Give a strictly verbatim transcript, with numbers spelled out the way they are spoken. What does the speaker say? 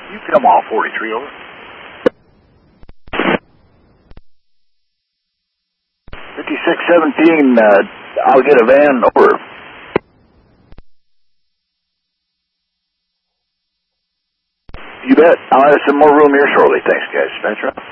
You come off forty-three, over. fifty-six seventeen, uh, I'll get a van, over. You bet. I'll have some more room here shortly. Thanks, guys. Spencer.